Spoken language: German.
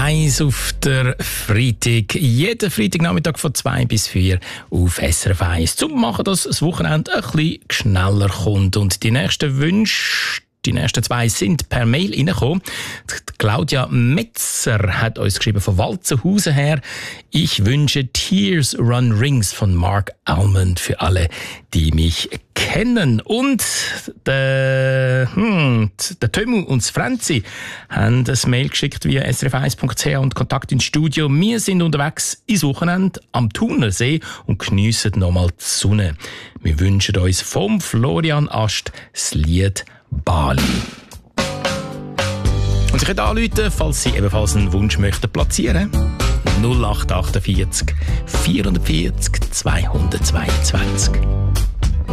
1 auf der Freitag. Jeden Freitagnachmittag von 2 bis 4 auf SRF 1. Zum machen, dass das Wochenende ein bisschen schneller kommt. Und die nächsten Wünsche, die nächsten 2 sind per Mail reingekommen. Claudia Metzer hat uns geschrieben von Walzenhausen her. Ich wünsche Tears Run Rings von Mark Almond für alle, die mich kennen. Und der Tömu und das Franzi haben ein Mail geschickt via srf1.ch und Kontakt ins Studio. Wir sind unterwegs ins Wochenende am Thunersee und geniessen nochmal die Sonne. Wir wünschen uns vom Florian Ast das Lied Bali. Und Sie können anrufen, falls Sie ebenfalls einen Wunsch möchten platzieren. 0848 440 222.